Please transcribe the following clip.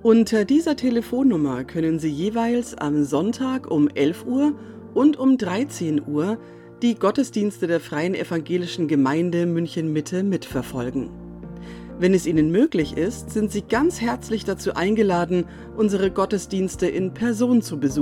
Unter dieser Telefonnummer können Sie jeweils am Sonntag um 11 Uhr und um 13 Uhr die Gottesdienste der Freien Evangelischen Gemeinde München-Mitte mitverfolgen. Wenn es Ihnen möglich ist, sind Sie ganz herzlich dazu eingeladen, unsere Gottesdienste in Person zu besuchen.